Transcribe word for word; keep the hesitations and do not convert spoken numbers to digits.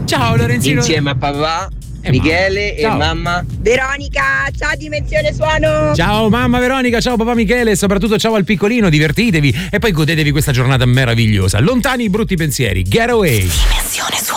Ciao Lorenzino. Insieme a papà, E Michele mamma. e mamma Veronica, ciao Dimensione Suono. Ciao mamma Veronica, ciao papà Michele e soprattutto ciao al piccolino, divertitevi e poi godetevi questa giornata meravigliosa. Lontani i brutti pensieri. Get away. Dimensione Suono.